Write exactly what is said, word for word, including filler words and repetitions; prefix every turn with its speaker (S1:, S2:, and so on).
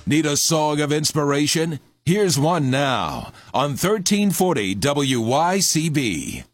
S1: Need a song of inspiration? Here's one now on thirteen forty W Y C B.